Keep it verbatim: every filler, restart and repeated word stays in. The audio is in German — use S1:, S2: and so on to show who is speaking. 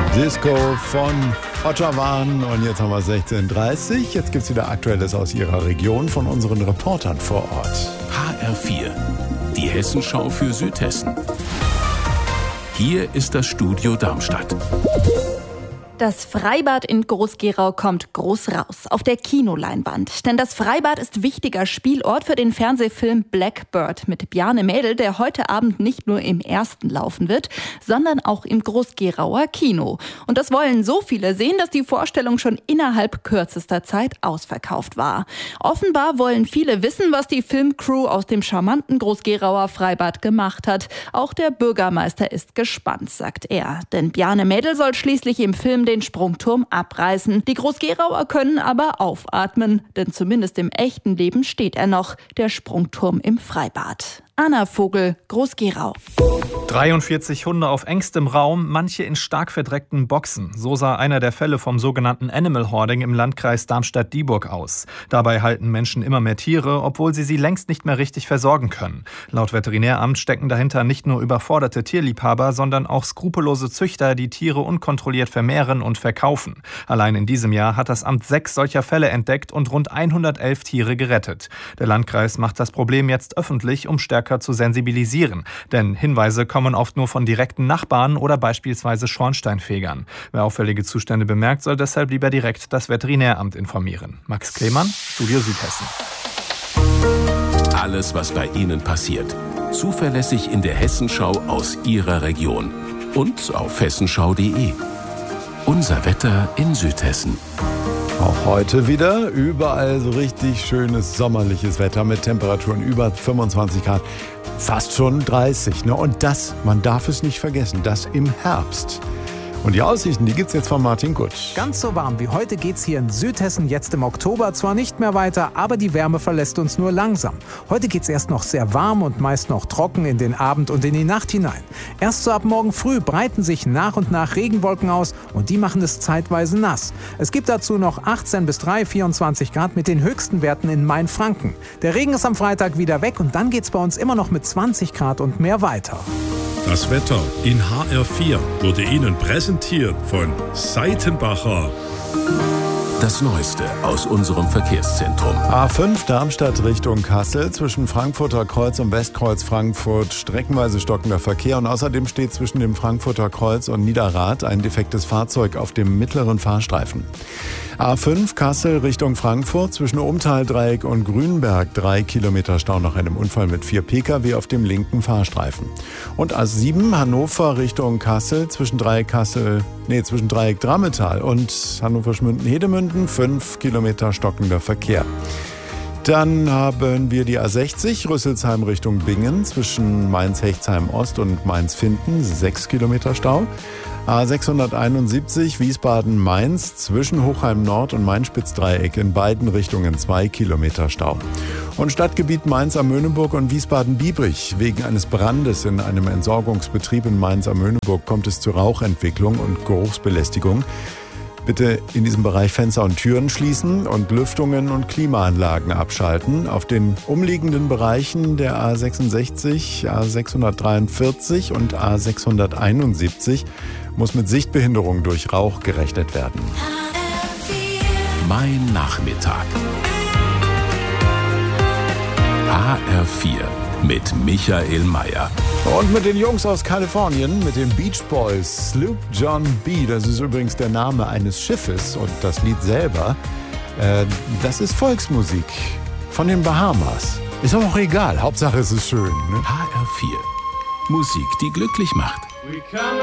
S1: Disco von Ottawan und jetzt haben wir sechzehn Uhr dreißig. Jetzt gibt es wieder Aktuelles aus Ihrer Region von unseren Reportern vor Ort.
S2: H R vier, die Hessenschau für Südhessen. Hier ist das Studio Darmstadt.
S3: Das Freibad in Groß-Gerau kommt groß raus, auf der Kinoleinwand. Denn das Freibad ist wichtiger Spielort für den Fernsehfilm Blackbird mit Bjarne Mädel, der heute Abend nicht nur im ersten laufen wird, sondern auch im Groß-Gerauer Kino. Und das wollen so viele sehen, dass die Vorstellung schon innerhalb kürzester Zeit ausverkauft war. Offenbar wollen viele wissen, was die Filmcrew aus dem charmanten Groß-Gerauer Freibad gemacht hat. Auch der Bürgermeister ist gespannt, sagt er. Denn Bjarne Mädel soll schließlich im Film den Sprungturm abreißen. Die Groß-Gerauer können aber aufatmen, denn zumindest im echten Leben steht er noch, der Sprungturm im Freibad. Anna Vogel, Groß-Gerau.
S4: dreiundvierzig Hunde auf engstem Raum, manche in stark verdreckten Boxen. So sah einer der Fälle vom sogenannten Animal Hoarding im Landkreis Darmstadt-Dieburg aus. Dabei halten Menschen immer mehr Tiere, obwohl sie sie längst nicht mehr richtig versorgen können. Laut Veterinäramt stecken dahinter nicht nur überforderte Tierliebhaber, sondern auch skrupellose Züchter, die Tiere unkontrolliert vermehren und verkaufen. Allein in diesem Jahr hat das Amt sechs solcher Fälle entdeckt und rund hundertelf Tiere gerettet. Der Landkreis macht das Problem jetzt öffentlich, um stärker zu sensibilisieren. Denn Hinweise kommen oft nur von direkten Nachbarn oder beispielsweise Schornsteinfegern. Wer auffällige Zustände bemerkt, soll deshalb lieber direkt das Veterinäramt informieren. Max Klemann, Studio Südhessen.
S2: Alles, was bei Ihnen passiert. Zuverlässig in der Hessenschau aus Ihrer Region. Und auf hessenschau punkt de. Unser Wetter in Südhessen.
S1: Auch heute wieder überall so richtig schönes sommerliches Wetter mit Temperaturen über fünfundzwanzig Grad, fast schon dreißig. Ne? Und das, man darf es nicht vergessen, das im Herbst. Und die Aussichten, die gibt's jetzt von Martin Kutsch.
S5: Ganz so warm wie heute geht's hier in Südhessen jetzt im Oktober zwar nicht mehr weiter, aber die Wärme verlässt uns nur langsam. Heute geht's erst noch sehr warm und meist noch trocken in den Abend und in die Nacht hinein. Erst so ab morgen früh breiten sich nach und nach Regenwolken aus und die machen es zeitweise nass. Es gibt dazu noch achtzehn bis vierundzwanzig Grad mit den höchsten Werten in Mainfranken. Der Regen ist am Freitag wieder weg und dann geht's bei uns immer noch mit zwanzig Grad und mehr weiter.
S6: Das Wetter in H R vier wurde Ihnen präsentiert von Seitenbacher.
S2: Das Neueste aus unserem Verkehrszentrum.
S1: A fünf Darmstadt Richtung Kassel, zwischen Frankfurter Kreuz und Westkreuz Frankfurt streckenweise stockender Verkehr und außerdem steht zwischen dem Frankfurter Kreuz und Niederrad ein defektes Fahrzeug auf dem mittleren Fahrstreifen. A fünf Kassel Richtung Frankfurt, zwischen Umtaldreieck und Grünberg drei Kilometer Stau nach einem Unfall mit vier Pkw auf dem linken Fahrstreifen. Und A sieben Hannover Richtung Kassel, zwischen Dreieck Kassel, nee, zwischen Dreieck Drammetal und Hannover Schmünden-Hedemünden fünf Kilometer stockender Verkehr. Dann haben wir die A sechzig Rüsselsheim Richtung Bingen, zwischen Mainz-Hechtsheim-Ost und Mainz-Finden sechs Kilometer Stau. A sechshunderteinundsiebzig Wiesbaden-Mainz, zwischen Hochheim-Nord und Main-Spitz-Dreieck in beiden Richtungen zwei Kilometer Stau. Und Stadtgebiet Mainz am Möhneburg und Wiesbaden-Biebrich. Wegen eines Brandes in einem Entsorgungsbetrieb in Mainz am Möhneburg kommt es zu Rauchentwicklung und Geruchsbelästigung. Bitte in diesem Bereich Fenster und Türen schließen und Lüftungen und Klimaanlagen abschalten. Auf den umliegenden Bereichen der A sechsundsechzig, A sechshundertdreiundvierzig und A sechshunderteinundsiebzig muss mit Sichtbehinderung durch Rauch gerechnet werden.
S2: Mein Nachmittag. H R vier mit Michael Mayer.
S1: Und mit den Jungs aus Kalifornien, mit den Beach Boys, Sloop John B. Das ist übrigens der Name eines Schiffes und das Lied selber, äh, das ist Volksmusik von den Bahamas. Ist aber auch egal, Hauptsache es ist schön. Ne?
S2: H R vier. Musik, die glücklich macht.